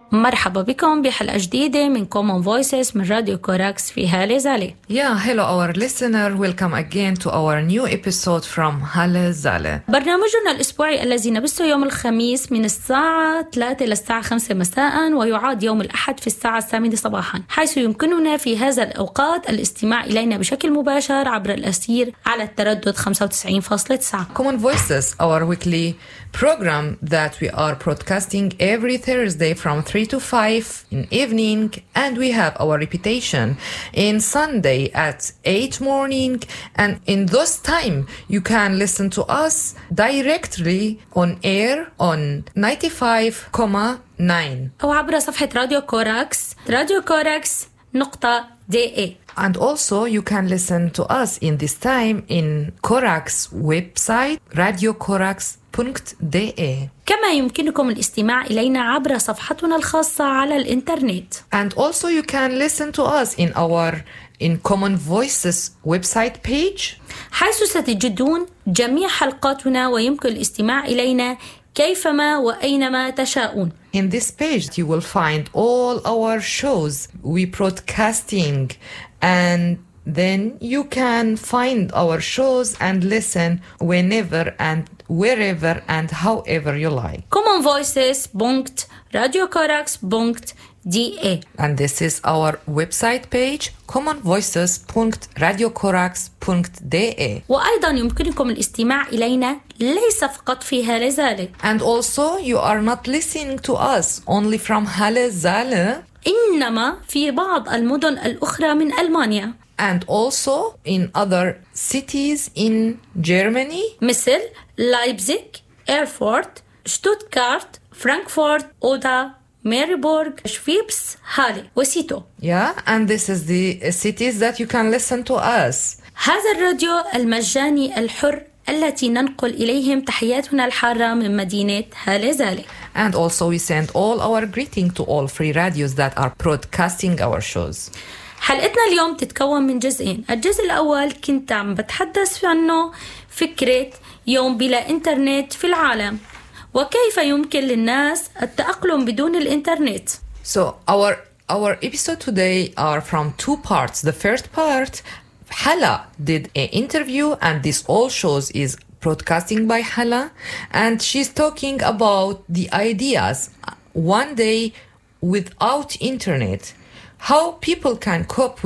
مرحبا بكم بحلقة جديدة من Common Voices من راديو كوراكس في هالة زالة. Yeah, hello our listener. Welcome again to our new episode from هالة زالة. برنامجنا الأسبوعي الذي نبثه يوم الخميس من الساعة 3 للساعة 5 مساء ويعاد يوم الأحد في الساعة 8 صباحا، حيث يمكننا في هذا الأوقات الاستماع إلينا بشكل مباشر عبر الأثير على التردد 95.9. Common Voices, our weekly program that we are broadcasting every Thursday from 3 to 5 in evening, and we have our repetition in Sunday at 8 morning, and in those time you can listen to us directly on air on 95.9 أو عبر صفحة راديو كوراكس radiocorax.de. And also you can listen to us in this time in Corax website radiocorax.de. كما يمكنكم الاستماع إلينا عبر صفحتنا الخاصة على الإنترنت. And also you can listen to us in Common Voices website page, حيث ستجدون جميع حلقاتنا ويمكن الاستماع إلينا كيفما وأينما تشاءون. In this page you will find all our shows we broadcasting, and then you can find our shows and listen whenever and wherever and however you like. commonvoices.radiocorax.de. And this is our website page, commonvoices.radiocorax.de. وأيضا يمكنكم الاستماع إلينا ليس فقط في هالة زالة. And also you are not listening to us only from هالة زالة, إنما في بعض المدن الأخرى من ألمانيا. and also in other cities in Germany, مثل لايبزيغ، إيرفورت، شتوتغارت، فرانكفورت، أودا، ماريبورغ، شفيبس، هالة وسيتو. yeah, and this is the cities that you can listen to us. هذا الراديو المجاني الحر التي ننقل إليهم تحياتنا الحارة من مدينة هالة زالة. And also we send all our greeting to all free radios that are broadcasting our shows. حلقتنا اليوم تتكون من جزئين. الجزء الأول كنت عم بتحدث عنه فكرة يوم بلا إنترنت في العالم، وكيف يمكن للناس التأقلم بدون الإنترنت. So our episode today are from two parts. The first part, Hala did an interview, and this all shows is broadcasting by Hala, and she's talking about the ideas one day without internet, how people can cope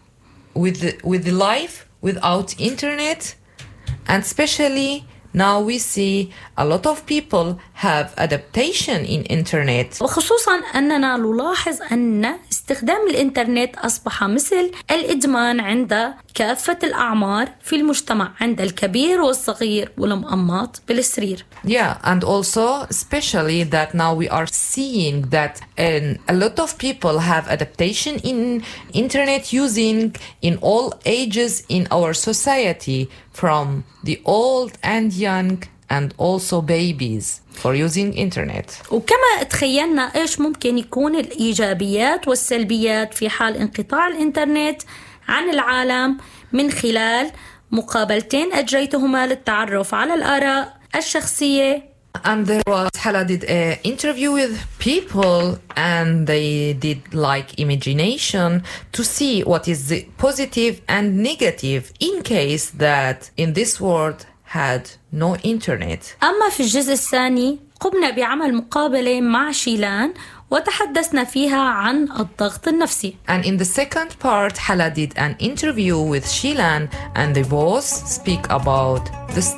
with the life without internet, and especially now we see a lot of people have adaptation in internet. وخصوصا أننا نلاحظ أن استخدام الإنترنت أصبح مثل الإدمان عند كافة الأعمار في المجتمع، عند الكبير والصغير والمقمط بالسرير. Yeah, and also especially that now we are seeing that a lot of people have adaptation in internet using in all ages in our society, from the old and young and also babies, for using internet. وكما تخيلنا إيش ممكن يكون الإيجابيات والسلبيات في حال انقطاع الإنترنت عن العالم، من خلال مقابلتين أجريتهما للتعرف على الآراء الشخصية. And there was, Hala did an interview with people, and they did like imagination to see what is the positive and negative in case that in this world had no internet. أما في الجزء الثاني قمنا بعمل مقابلة مع شيلان وتحدثنا فيها عن الضغط النفسي. And in the second part, Hala did an interview with Shilan, and they both speak about the